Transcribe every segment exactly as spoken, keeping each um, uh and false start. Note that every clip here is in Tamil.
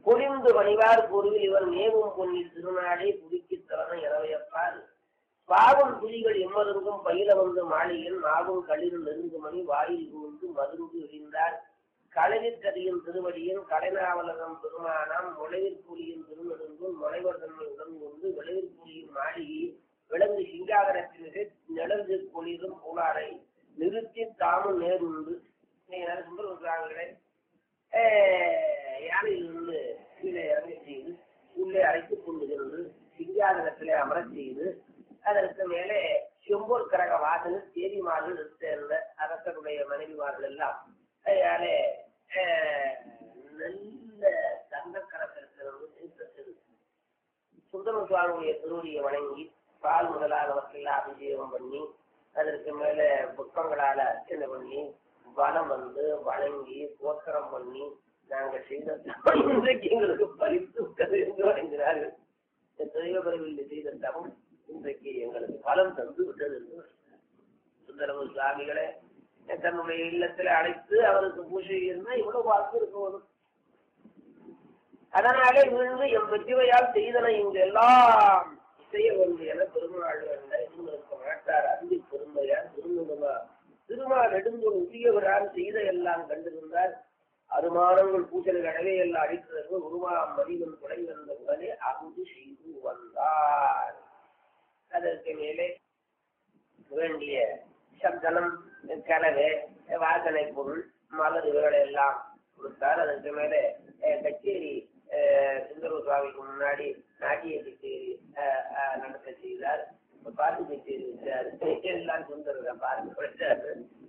பொலிந்து பணிவார் பொருவில் இவர் மேவும் பொன்னி திருநாளை புதுக்கி தவணை இரவையப்பால் பாவம் புலிகள் எம்மருங்கும் பயில வந்து மாளிகையில் நாவும் களிர் நெருங்குமணி வாயில் புகுந்து மருந்து எறிந்தார் களவிற்கதியின் திருவடியின் கலைநாவலகம் பெருமானம் முளைவிற்புலியின் திருநெடுங்கும் முளைவர் தன்மை உடன் கொண்டு விளைவிற்புலியின் மாளிகை விலங்கு சிங்காகரத்தினரை நிழந்து பொழிதும் புலாரை நிறுத்தி தாமும் நேருண்டு சுந்தரங்களே யானையிலிருந்து கீழே இறங்கி செய்து உள்ளே அழைத்துக் கொண்டு சென்று சிங்காதனத்திலே அமரச் செய்து அதற்கு மேலே செம்பூர் கரக வாசலில் தேதிமார்கள் சேர்ந்த அரசருடைய மனைவிமார்கள் எல்லாம் அதனாலே நல்ல தங்கக்கரத்திலிருந்து தீர்த்தத்தில் சுந்தர சுவாமியுடைய திருவடியை வணங்கி பால் முதலானவற்றையெல்லாம் அபிஷேகம் பண்ணி அதற்கு மேல புஷ்பங்களால அர்ச்சனை பண்ணி வனம் வந்து வணங்கி கோத்திரம் பண்ணி நாங்கள் செய்த இன்றைக்கு எங்களுக்கு பரிசு விட்டது என்று வணங்கினார்கள். தெய்வ பிறவியில் செய்த தவம் இன்றைக்கு எங்களுக்கு பலம் தந்து விட்டது என்று சுந்தரமு சுவாமிகளை தன்னுடைய இல்லத்தில் அழைத்து அவருக்கு பூஜை இருந்தால் இவ்வளவு வாக்கு இருக்கும். அதனாலே விழுந்து என் பெற்றவையால் செய்தன இங்கு எல்லாம் செய்ய வேண்டும் என பெருமாள் இருக்க மாட்டார். அன்பு பெருமையார் திருநுமா திருமா நெடுந்தூர் உரியவரால் செய்த எல்லாம் கண்டிருந்தார். அருமானங்கள் பூஜைகள் அடவே எல்லாம் அடிக்கிறது உருவா மதிவன் கொலை வந்த உடனே அங்கு செய்து வந்தார். அதற்கு மேலே வேண்டிய சப்தனம் கலவை வாசனை பொருள் மலர்கள் எல்லாம் கொடுத்தார். அதற்கு மேலே கச்சேரி சுந்தர சுவாமிக்கு முன்னாடி நாட்டிய கச்சேரி நடத்த செய்தார். பாட்டு கச்சேரி வச்சாரு. எல்லாம் சுந்தர பாட்டு படிச்சாரு.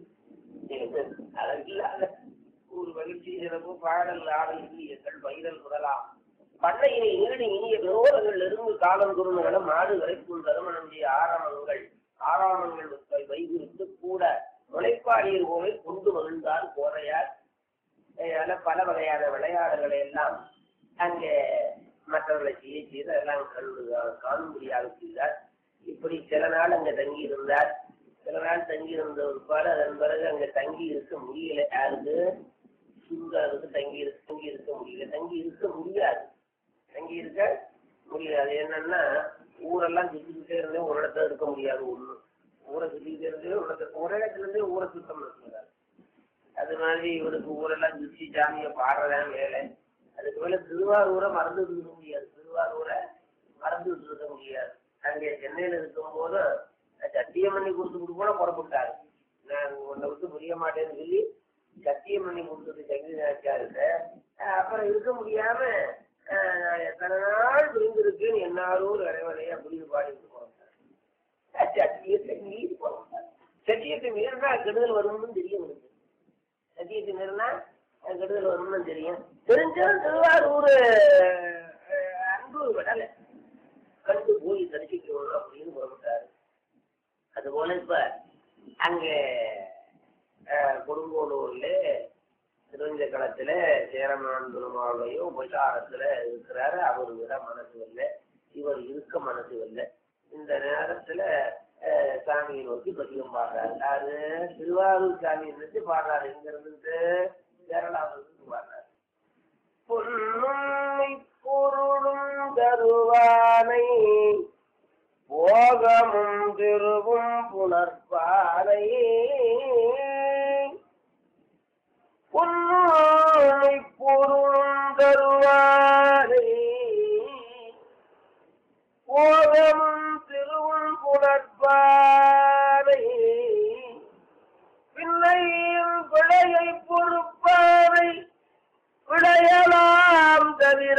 அதற்கில்லாத ஒரு மகிழ்ச்சி சிறப்பு பாடல் ஆடல் இந்தியர்கள் பயிரல் முதலாம் பண்ணையினை நீடி இனிய விரோதங்கள் இருந்து காலம் குருநகல மாடு வரைக்கும் தருமணம் செய்ய ஆராமங்கள் ஆராமங்கள் வைகுறித்து கூட முளைப்பாடியர் போல கொண்டு மகிழ்ந்தார் கோரையார். அதனால பல வகையான விளையாடுகளை எல்லாம் அங்கே மற்றவர்களை செய்ய செய்து அதெல்லாம் கண்டு காணும்படியாக செய்தார். இப்படி சில நாள் அங்கே தங்கி இருந்தார். சில நாள் தங்கி இருந்த ஒரு பாடு அதன் பிறகு அங்கே தங்கி இருக்க முடியல. யாருக்கு சுந்தருக்கு தங்கி இருக்க தங்கி இருக்க முடியல. தங்கி இருக்க முடியாது தங்கி இருக்க முடியாது. என்னன்னா ஊரெல்லாம் சுற்றிக்கிட்டே இருந்தே ஒரு இடத்துல இருக்க முடியாது. ஒண்ணு ஊரை சுற்றிக்கிட்டே இருந்தே ஒரு இடத்துல ஒரு இடத்துல இருந்தே ஊரை சுத்தம் இருக்கிறார். அது மாதிரி இவருக்கு ஊரெல்லாம் சுற்றி சாமியை பாடுறதான் வேலை. அதுக்கு மேல திருவாரூரை மறந்துட்டு இருக்க முடியாது. திருவாரூரை மறந்துட்டு இருக்க முடியாது. அங்கே சென்னையில இருக்கும் போது சத்தியம் பண்ணி கொடுத்துட்டு கூட புறப்பட்டாரு. நான் உன்னை விட்டு புரிய மாட்டேன்னு சொல்லி சத்தியம் பண்ணி கொடுத்துட்டு சங்கீதாச்சாருக்கு அப்புறம் இருக்க முடியாம எத்தனை நாள் புரிந்திருக்குன்னு என்னாரும் இறைவனையா புரிந்து பாடிட்டு போறாரு. சத்தியத்தை மீறி போறாரு. சத்தியத்தை மீறினா கெடுதல் வரும்னு தெரியும். உங்களுக்கு சத்தியத்தை மீறினா கெடுதல் வரும்னு தெரியும். தெரிஞ்சாலும் திருவாரூர் அன்பு விடல கண்டு போய் தரிசிக்கணும் அப்படின்னு புறப்பட்டாரு. அதுபோல இப்ப அங்க கொடுங்கோலூர்ல திருவஞ்ச களத்துல சேரமான் பெருமாளையும் உபசாரத்துல இருக்கிறாரு. அவரு விட மனசு இல்லை, இவர் இருக்க மனசு இல்லை. இந்த நேரத்துல சாமியை நோக்கி பதிகம் பாடுறாரு. அது திருவாரூர் சாமியை நினைச்சு பாடுறாரு. இங்க இருந்துட்டு கேரளாவிலிருந்து பாடுறாரு. பொன்னும் பொருளும் தருவானை போகமும் திருவும் புணர்பானை பொன்னுமை பொருளும் தருவானை போகமும் திருவும் புணர்பானை பிள்ளையும் பிழையை பொறுப்பானை விளையலாம் தவிர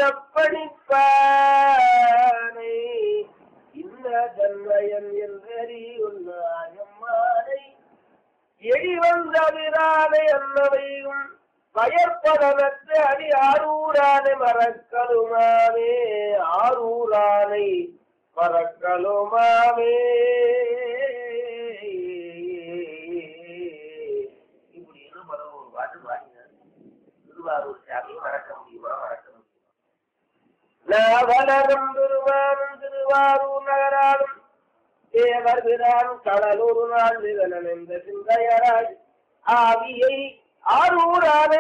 படிப்பானை இந்த தன்மயன் என்றறி உன்னாயம்மானை எடி வந்தவிரானை அன்னவையும் பயற்பதனத்து அடி ஆரூரானை மறக்கலுமாவே ஆரூரானை மறக்கலுமாவே. இப்படின்னு பதினோரு பாட்டு பாடினார். திருவாரூர் சாமியை மறக்க முடியுமா? மறக்க முடியுமா? நாவலரும் திருவாரும் திருவாரூர் நகராலும் தேவர் பிரான் கடலூர் நாள் விகலன் என்ற சிந்தையராய் ஆவியை ஆரூரானை